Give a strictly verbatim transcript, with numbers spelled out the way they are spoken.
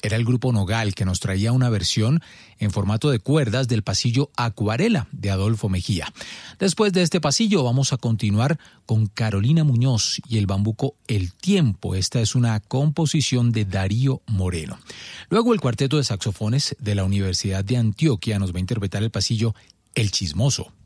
era el grupo Nogal, que nos traía una versión en formato de cuerdas del pasillo Acuarela de Adolfo Mejía. Después de este pasillo vamos a continuar con Carolina Muñoz y el bambuco El Tiempo. Esta es una composición de Darío Moreno. Luego el cuarteto de saxofones de la Universidad de Antioquia nos va a interpretar el pasillo El Chismoso.